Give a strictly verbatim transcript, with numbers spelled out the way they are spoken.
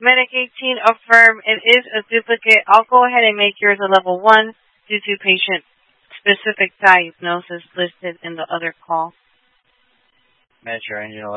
Medic eighteen, affirm it is a duplicate. I'll go ahead and make yours a level one due to patient-specific diagnosis listed in the other call. Metro Engine